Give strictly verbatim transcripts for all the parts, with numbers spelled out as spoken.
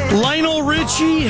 Lionel Richie,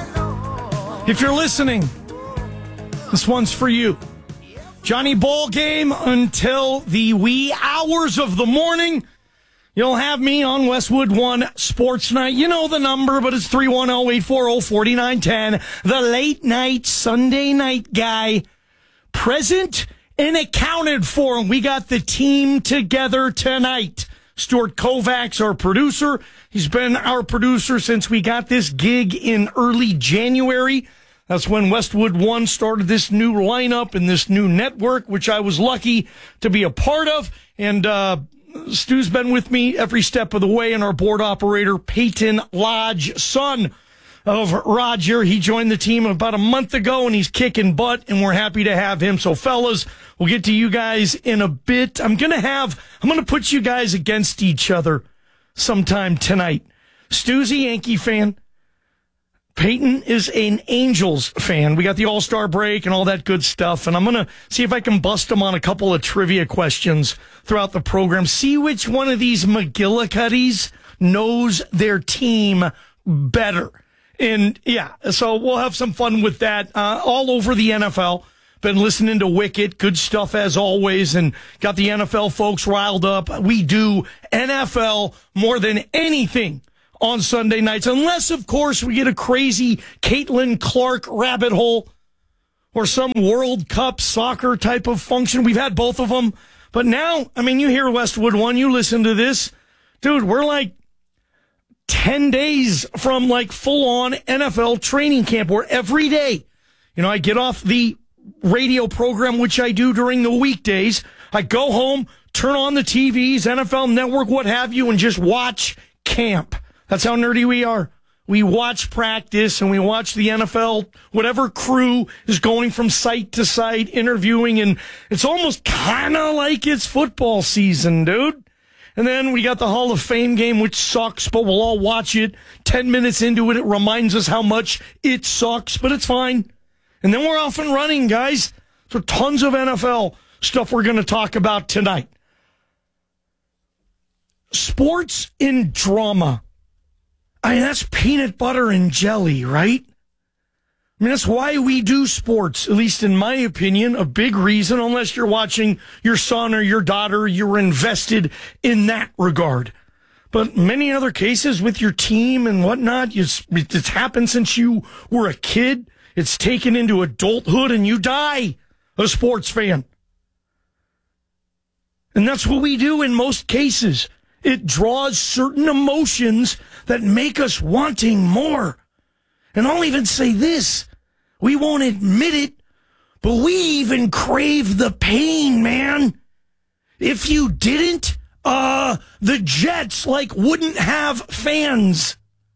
if you're listening, this one's for you. Johnny Ball Game until the wee hours of the morning. You'll have me on Westwood One Sports Night. You know the number, but it's three one zero, eight four zero, four nine one zero. The late night, Sunday night guy. Present and accounted for. And we got the team together tonight. Stuart Kovacs, our producer. He's been our producer since we got this gig in early January. That's when Westwood One started this new lineup and this new network, which I was lucky to be a part of. And uh Stu's been with me every step of the way, and our board operator, Peyton Lodge, son of Roger. He joined the team about a month ago, and he's kicking butt, and we're happy to have him. So, fellas, we'll get to you guys in a bit. I'm going to have, I'm going to put you guys against each other sometime tonight. Stu's a Yankee fan. Peyton is an Angels fan. We got the All-Star break and all that good stuff, and I'm going to see if I can bust them on a couple of trivia questions throughout the program. See which one of these McGillicuddies knows their team better. And, yeah, so we'll have some fun with that uh, all over the N F L. Been listening to Wicket. Good stuff as always, and got the N F L folks riled up. We do N F L more than anything on Sunday nights, unless, of course, we get a crazy Caitlin Clark rabbit hole or some World Cup soccer type of function. We've had both of them. But now, I mean, you hear Westwood One, you listen to this. Dude, we're like ten days from like full-on N F L training camp where every day, you know, I get off the radio program, which I do during the weekdays. I go home, turn on the T Vs, N F L Network, what have you, and just watch camp. That's how nerdy we are. We watch practice and we watch the N F L, whatever crew is going from site to site, interviewing, and it's almost kind of like it's football season, dude. And then we got the Hall of Fame game, which sucks, but we'll all watch it. Ten minutes into it, it reminds us how much it sucks, but it's fine. And then we're off and running, guys. So tons of N F L stuff we're going to talk about tonight. Sports and drama. I mean, that's peanut butter and jelly, right? I mean, that's why we do sports, at least in my opinion, a big reason, unless you're watching your son or your daughter, you're invested in that regard. But many other cases with your team and whatnot, it's, it's happened since you were a kid. It's taken into adulthood and you die a sports fan. And that's what we do in most cases. It draws certain emotions that make us wanting more. And I'll even say this. We won't admit it, but we even crave the pain, man. If you didn't, uh, the Jets, like, wouldn't have fans.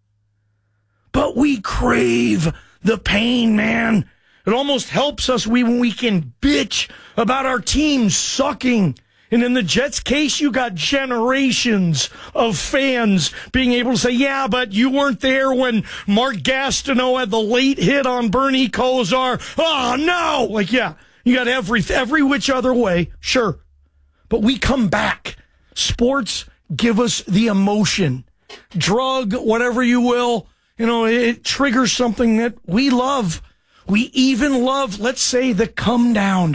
But we crave the pain, man. It almost helps us we, when we can bitch about our team sucking. And in the Jets case, you got generations of fans being able to say, yeah, but you weren't there when Mark Gastineau had the late hit on Bernie Kosar. Oh, no. Like, yeah, you got every, every which other way. Sure. But we come back. Sports give us the emotion. Drug, whatever you will. You know, it triggers something that we love. We even love, let's say, the come down.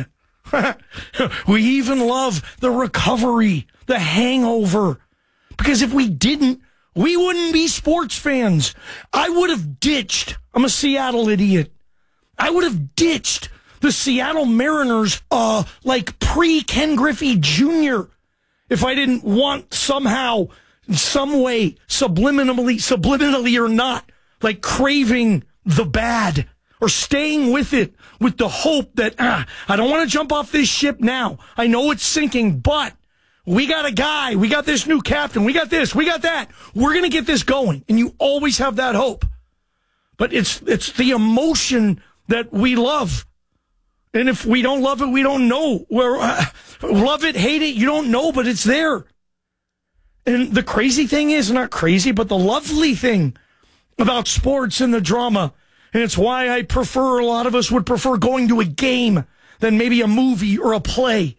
We even love the recovery, the hangover. Because if we didn't, we wouldn't be sports fans. I would have ditched, I'm a Seattle idiot. I would have ditched the Seattle Mariners, uh, like pre-Ken Griffey Junior if I didn't want somehow, some way, subliminally, subliminally or not, like craving the bad. Or staying with it with the hope that, ah, I don't want to jump off this ship now. I know it's sinking, but we got a guy. We got this new captain. We got this. We got that. We're going to get this going. And you always have that hope. But it's it's the emotion that we love. And if we don't love it, we don't know. We're, uh, love it, hate it, you don't know, but it's there. And the crazy thing is, not crazy, but the lovely thing about sports and the drama, and it's why I prefer, a lot of us would prefer going to a game than maybe a movie or a play.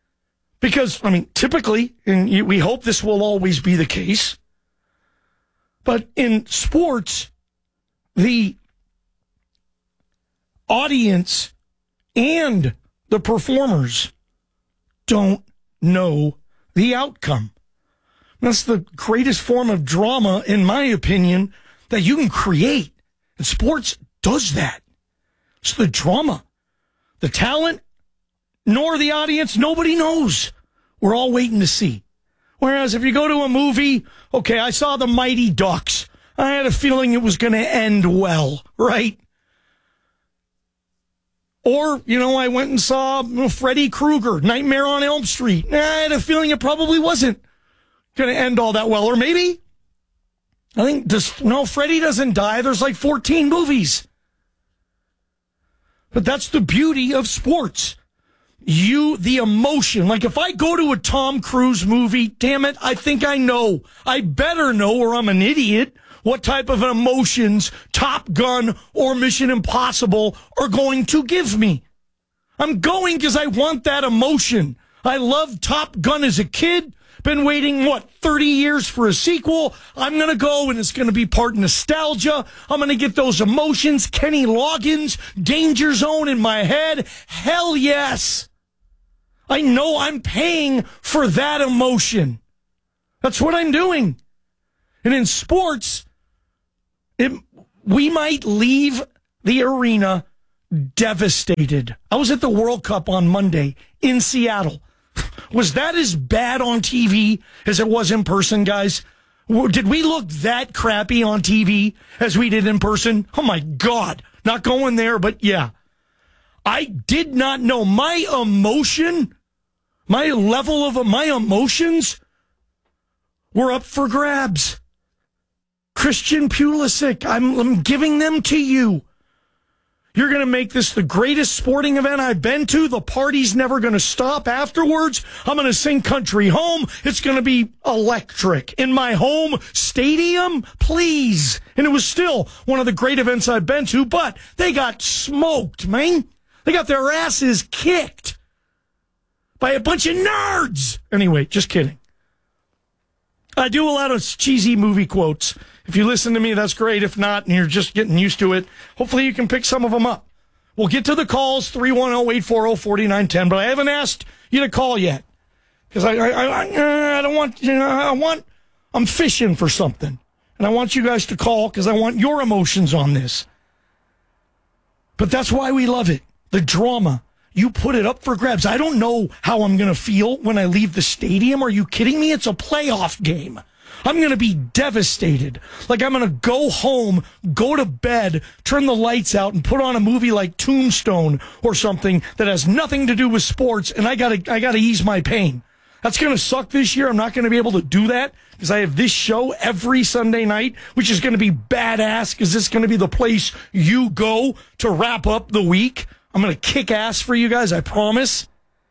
Because, I mean, typically, and we hope this will always be the case, But in sports, the audience and the performers don't know the outcome. That's the greatest form of drama, in my opinion, that you can create. And sports does that. It's the drama. The talent, nor the audience, nobody knows. We're all waiting to see. Whereas if you go to a movie, okay, I saw The Mighty Ducks. I had a feeling it was going to end well, right? Or, you know, I went and saw you know, Freddy Krueger, Nightmare on Elm Street. I had a feeling it probably wasn't going to end all that well. Or maybe, I think, does, no, Freddy doesn't die. There's like fourteen movies. But that's the beauty of sports. You, the emotion. Like if I go to a Tom Cruise movie, damn it, I think I know. I better know, or I'm an idiot, what type of emotions Top Gun or Mission Impossible are going to give me. I'm going because I want that emotion. I loved Top Gun as a kid. Been waiting, what, thirty years for a sequel. I'm going to go, and it's going to be part nostalgia. I'm going to get those emotions. Kenny Loggins, Danger Zone in my head. Hell yes. I know I'm paying for that emotion. That's what I'm doing. And in sports, it, we might leave the arena devastated. I was at the World Cup on Monday in Seattle. Was that as bad on T V as it was in person, guys? Did we look that crappy on T V as we did in person? Oh, my God. Not going there, but yeah. I did not know. My emotion, my level of my emotions were up for grabs. Christian Pulisic, I'm, I'm giving them to you. You're going to make this the greatest sporting event I've been to. The party's never going to stop afterwards. I'm going to sing Country Home. It's going to be electric. In my home stadium, please. And it was still one of the great events I've been to, but they got smoked, man. They got their asses kicked by a bunch of nerds. Anyway, just kidding. I do a lot of cheesy movie quotes. If you listen to me, that's great. If not, and you're just getting used to it, hopefully you can pick some of them up. We'll get to the calls, three one zero, eight four zero, four nine one zero, but I haven't asked you to call yet. Because I, I, I, I don't want, you know, I want, I'm fishing for something. And I want you guys to call because I want your emotions on this. But that's why we love it. The drama. You put it up for grabs. I don't know how I'm going to feel when I leave the stadium. Are you kidding me? It's a playoff game. I'm going to be devastated. Like I'm going to go home, go to bed, turn the lights out, and put on a movie like Tombstone or something that has nothing to do with sports, and I got to I got to ease my pain. That's going to suck this year. I'm not going to be able to do that because I have this show every Sunday night, which is going to be badass because this is going to be the place you go to wrap up the week. I'm going to kick ass for you guys, I promise.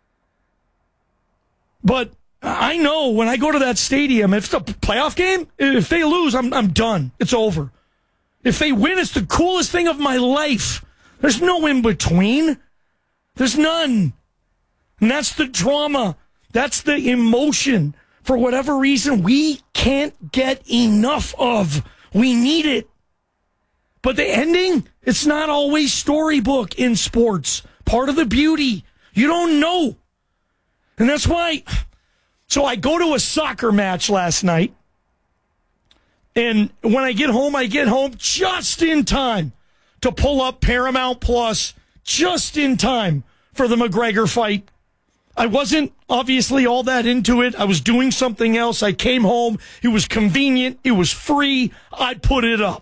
But I know when I go to that stadium, if it's a playoff game, if they lose, I'm I'm done. It's over. If they win, it's the coolest thing of my life. There's no in between. There's none. And that's the drama. That's the emotion. For whatever reason, we can't get enough of. We need it. But the ending, it's not always storybook in sports. Part of the beauty. You don't know. And that's why... So I go to a soccer match last night, and when I get home, I get home just in time to pull up Paramount Plus, just in time for the McGregor fight. I wasn't obviously all that into it. I was doing something else. I came home. It was convenient. It was free. I put it up.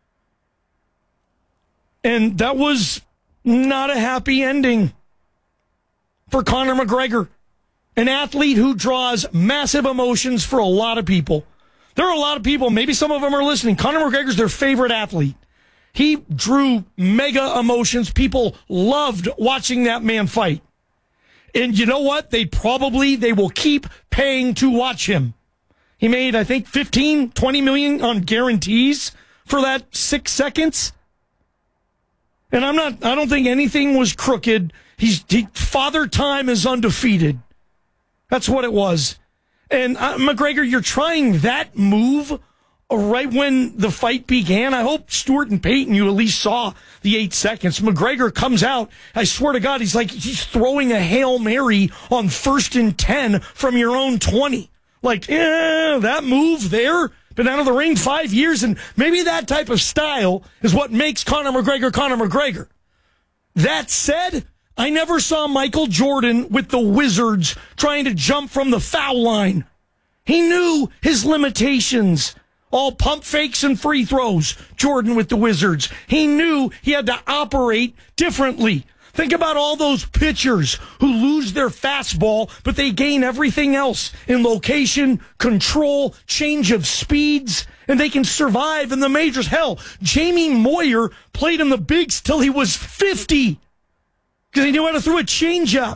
And that was not a happy ending for Conor McGregor. An athlete who draws massive emotions for a lot of people. There are a lot of people, maybe some of them are listening. Conor McGregor's their favorite athlete. He drew mega emotions. People loved watching that man fight. And you know what? They probably, they will keep paying to watch him. He made, I think, fifteen, twenty million on guarantees for that six seconds. And I'm not, I don't think anything was crooked. He's, he, Father Time is undefeated. That's what it was. And uh, McGregor, you're trying that move right when the fight began. I hope Stewart and Payton, you at least saw the eight seconds. McGregor comes out. I swear to God, he's like, he's throwing a Hail Mary on first and ten from your own twenty. Like, eh, that move there, been out of the ring five years, and maybe that type of style is what makes Conor McGregor Conor McGregor. That said, I never saw Michael Jordan with the Wizards trying to jump from the foul line. He knew his limitations. All pump fakes and free throws, Jordan with the Wizards. He knew he had to operate differently. Think about all those pitchers who lose their fastball, but they gain everything else in location, control, change of speeds, and they can survive in the majors. Hell, Jamie Moyer played in the bigs till he was fifty because he knew how to throw a changeup,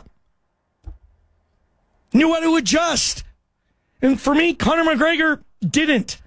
knew how to adjust. And for me, Conor McGregor didn't.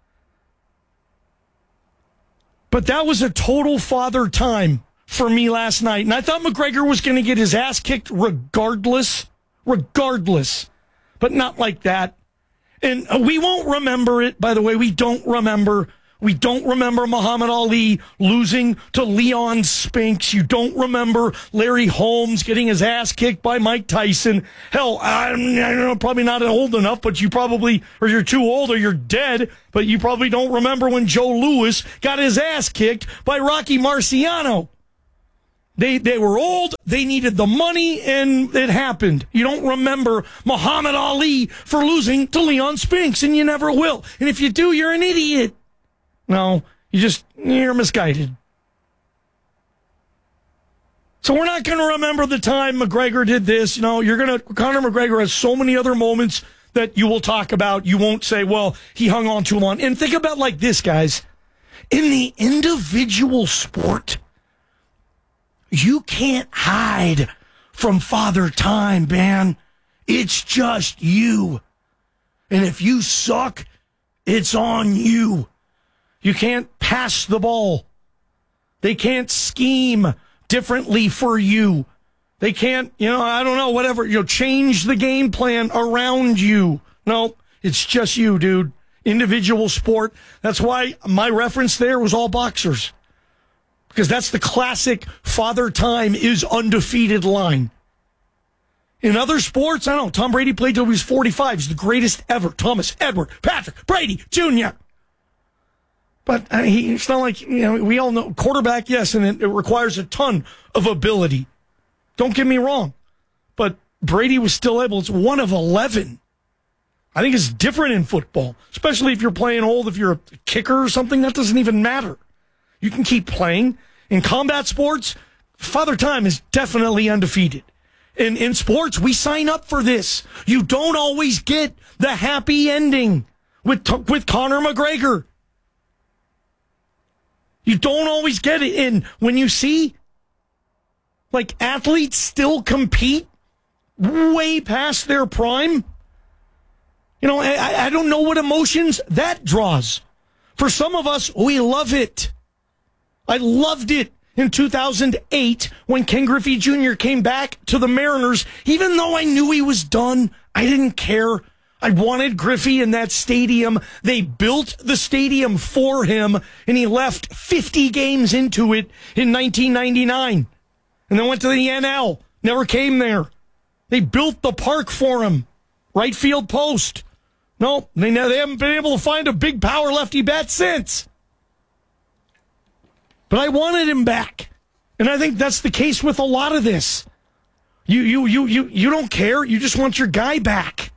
But that was a total father time for me last night. And I thought McGregor was going to get his ass kicked regardless, regardless, but not like that. And we won't remember it. By the way, we don't remember. We don't remember Muhammad Ali losing to Leon Spinks. You don't remember Larry Holmes getting his ass kicked by Mike Tyson. Hell, I'm, I don't know, probably not old enough, but you probably, or you're too old or you're dead, but you probably don't remember when Joe Louis got his ass kicked by Rocky Marciano. They they were old, they needed the money, and it happened. You don't remember Muhammad Ali for losing to Leon Spinks, and you never will. And if you do, you're an idiot. No, you just, you're misguided. So we're not going to remember the time McGregor did this. You know, you're going to, Conor McGregor has so many other moments that you will talk about. You won't say, well, he hung on too long. And think about like this, guys. In the individual sport, you can't hide from Father Time, man. It's just you. And if you suck, it's on you. You can't pass the ball. They can't scheme differently for you. They can't, you know, I don't know, whatever, you know, change the game plan around you. No, it's just you, dude. Individual sport. That's why my reference there was all boxers. Because that's the classic Father Time is undefeated line. In other sports, I don't know, Tom Brady played till he was forty-five. He's the greatest ever. Thomas, Edward, Patrick, Brady, Junior But uh, he, it's not like, you know, we all know, quarterback, yes, and it, it requires a ton of ability. Don't get me wrong. But Brady was still able, it's one of eleven. I think it's different in football, especially if you're playing old, if you're a kicker or something, that doesn't even matter. You can keep playing. In combat sports, Father Time is definitely undefeated. In, in sports, we sign up for this. You don't always get the happy ending with, with Conor McGregor. You don't always get it. And when you see, like, athletes still compete way past their prime, you know, I, I don't know what emotions that draws. For some of us, we love it. I loved it in two thousand eight when Ken Griffey Junior came back to the Mariners. Even though I knew he was done, I didn't care. I wanted Griffey in that stadium. They built the stadium for him, and he left fifty games into it in nineteen ninety-nine. And then went to the N L. Never came there. They built the park for him. Right field post. No, they, they haven't been able to find a big power lefty bat since. But I wanted him back. And I think that's the case with a lot of this. You you you you you don't care. You just want your guy back.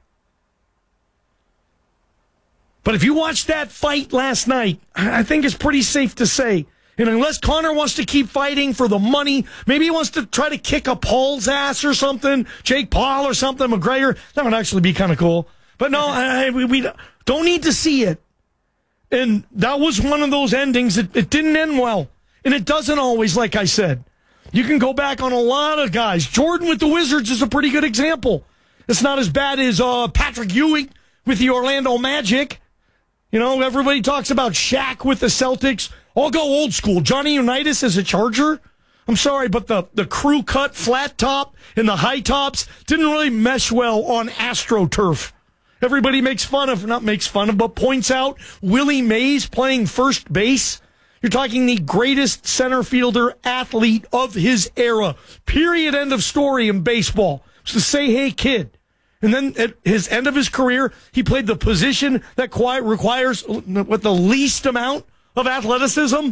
But if you watched that fight last night, I think it's pretty safe to say, and unless Conor wants to keep fighting for the money, maybe he wants to try to kick a Paul's ass or something, Jake Paul or something, McGregor, that would actually be kind of cool. But no, I, we, we don't need to see it. And that was one of those endings. It, it didn't end well. And it doesn't always, like I said. You can go back on a lot of guys. Jordan with the Wizards is a pretty good example. It's not as bad as uh, Patrick Ewing with the Orlando Magic. You know, everybody talks about Shaq with the Celtics. I'll go old school. Johnny Unitas as a Charger. I'm sorry, but the, the crew cut flat top and the high tops didn't really mesh well on AstroTurf. everybody makes fun of, not makes fun of, but points out Willie Mays playing first base. You're talking the greatest center fielder athlete of his era. Period. End of story in baseball. It's the say, hey, kid. And then at his end of his career, he played the position that quite requires what the least amount of athleticism.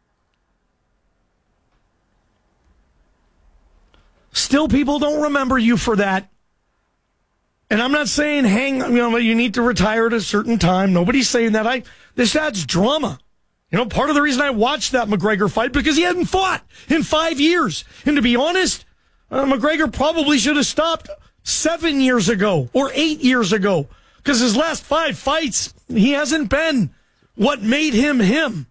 Still, people don't remember you for that. And I'm not saying hang, you know, you need to retire at a certain time. Nobody's saying that. I this adds drama. You know, part of the reason I watched that McGregor fight because he hadn't fought in five years. And to be honest, uh, McGregor probably should have stopped seven years ago or eight years ago because his last five fights, he hasn't been what made him him.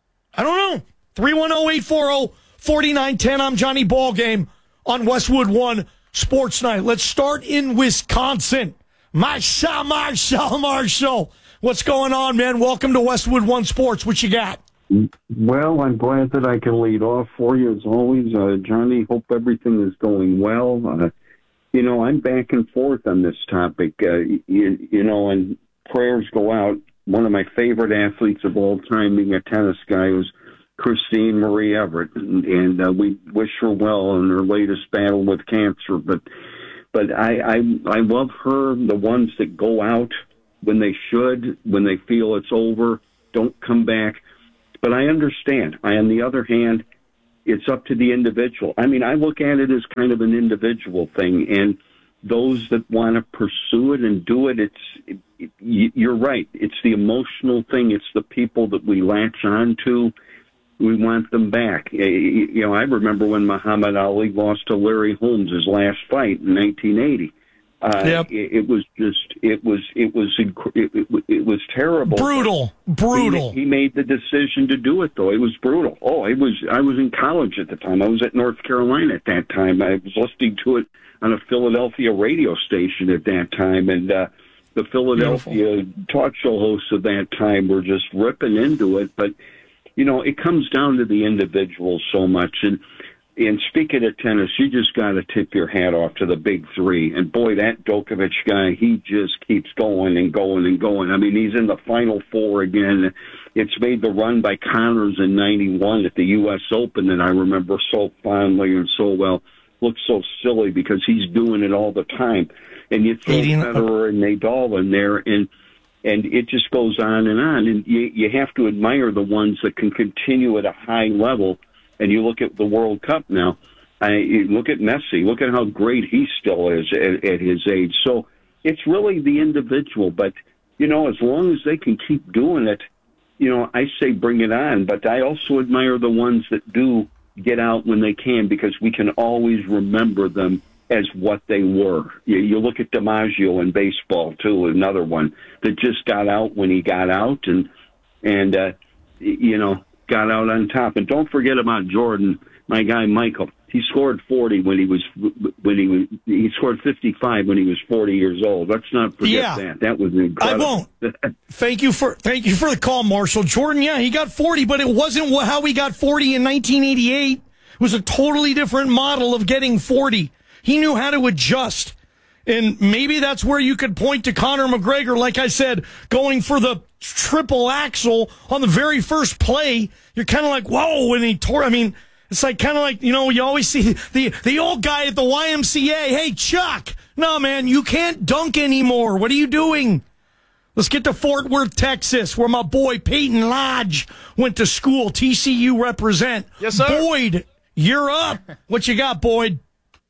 I don't know. three one zero, eight four zero, four nine one zero. I'm Johnny Ballgame on Westwood One Sports Night. Let's start in Wisconsin. Marshall, Marshall, Marshall. What's going on, man? Welcome to Westwood One Sports. What you got? Well, I'm glad that I can lead off for you as always. Uh, Johnny, hope everything is going well. Uh, you know, I'm back and forth on this topic. Uh, you, you know, and prayers go out. One of my favorite athletes of all time, being a tennis guy, was Christine Marie Everett. And, and uh, we wish her well in her latest battle with cancer. But but I, I, I love her, the ones that go out when they should, when they feel it's over, don't come back. But I understand. I, on the other hand, it's up to the individual. I mean, I look at it as kind of an individual thing, and those that want to pursue it and do it, it's it, it, you're right. It's the emotional thing. It's the people that we latch on to. We want them back. You know, I remember when Muhammad Ali lost to Larry Holmes his last fight in nineteen eighty. Uh, yep. it, it was just, it was, it was, it, it, it was terrible. Brutal, brutal. He, he made the decision to do it, though. It was brutal. Oh, it was. I was in college at the time. I was at North Carolina at that time. I was listening to it on a Philadelphia radio station at that time, and uh, the Philadelphia Beautiful. talk show hosts of that time were just ripping into it. But you know, it comes down to the individual so much, and. And speaking of tennis, you just got to tip your hat off to the big three. And, boy, that Djokovic guy, he just keeps going and going and going. I mean, he's in the Final Four again. It's made the run by Connors in ninety-one at the U S Open that I remember so fondly and so well. Looks so silly because he's doing it all the time. And you throw Federer and Nadal in there, and and it just goes on and on. And you, you have to admire the ones that can continue at a high level. And you look at the World Cup now, I, you look at Messi, look at how great he still is at, at his age. So it's really the individual. But, you know, as long as they can keep doing it, you know, I say bring it on. But I also admire the ones that do get out when they can, because we can always remember them as what they were. You, you look at DiMaggio in baseball, too, another one that just got out when he got out and, and uh, you know, got out on top. And don't forget about Jordan, my guy Michael. He scored forty when he was when he was he scored fifty-five when he was forty years old. Let's not forget yeah, that. That was incredible. I won't. thank you for thank you for the call, Marshall. Jordan, yeah, he got forty, but it wasn't how he got forty in nineteen eighty-eight. It was a totally different model of getting forty. He knew how to adjust. And maybe that's where you could point to Conor McGregor, like I said, going for the triple axel on the very first play. You're kind of like, whoa, when he tore. I mean, it's like kind of like, you know, you always see the, the old guy at the Y M C A. Hey, Chuck. No, man, you can't dunk anymore. What are you doing? Let's get to Fort Worth, Texas, where my boy Peyton Lodge went to school. T C U represent. Yes, sir. Boyd, you're up. What you got, Boyd?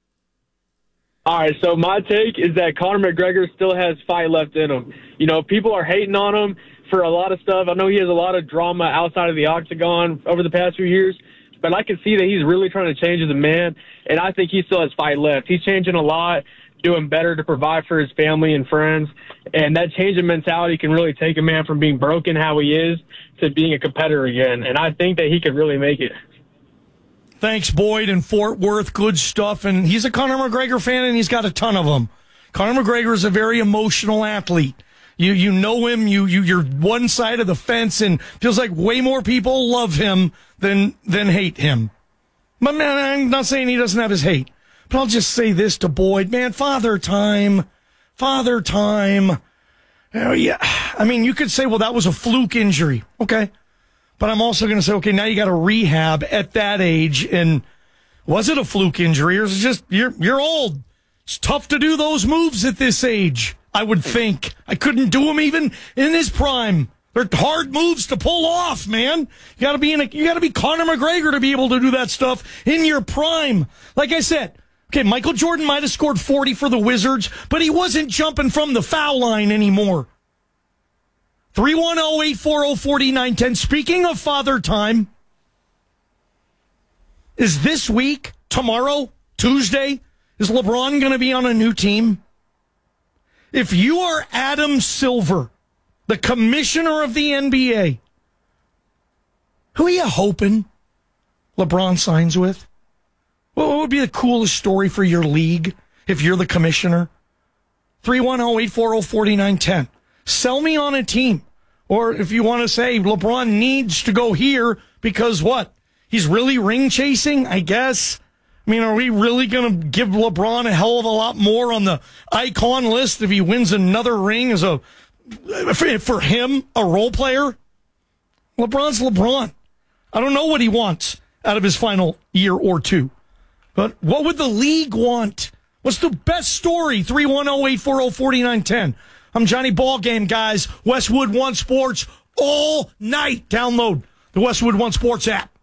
All right, so my take is that Conor McGregor still has fight left in him. You know, people are hating on him for a lot of stuff. I know he has a lot of drama outside of the octagon over the past few years, but I can see that he's really trying to change as a man, and I think he still has fight left. He's changing a lot, doing better to provide for his family and friends, and that change in mentality can really take a man from being broken how he is to being a competitor again, and I think that he could really make it. Thanks, Boyd in Fort Worth. Good stuff. And he's a Conor McGregor fan, and he's got a ton of them. Conor McGregor is a very emotional athlete. You you know him. You you you're one side of the fence, and feels like way more people love him than than hate him. But man, I'm not saying he doesn't have his hate, but I'll just say this to Boyd, man. Father time, father time. Oh, yeah. I mean, you could say, well, that was a fluke injury. Okay. But I'm also going to say, okay, now you got to rehab at that age. And was it a fluke injury or is it just, you're, you're old? It's tough to do those moves at this age, I would think. I couldn't do them even in his prime. They're hard moves to pull off, man. You got to be in a, you got to be Conor McGregor to be able to do that stuff in your prime. Like I said, okay, Michael Jordan might have scored forty for the Wizards, but he wasn't jumping from the foul line anymore. three one zero, eight four zero, four nine one zero. Speaking of Father Time, is this week, tomorrow, Tuesday, is LeBron going to be on a new team? If you are Adam Silver, the commissioner of the N B A, who are you hoping LeBron signs with? What would be the coolest story for your league if you're the commissioner? three one zero, eight four zero, four nine one zero. Sell me on a team. Or if you want to say LeBron needs to go here because what? He's really ring chasing, I guess. I mean, are we really going to give LeBron a hell of a lot more on the icon list if he wins another ring as a, for him, a role player? LeBron's LeBron. I don't know what he wants out of his final year or two. But what would the league want? What's the best story? three one zero, eight four zero, four nine one zero. I'm Johnny Ballgame, guys. Westwood One Sports all night. Download the Westwood One Sports app.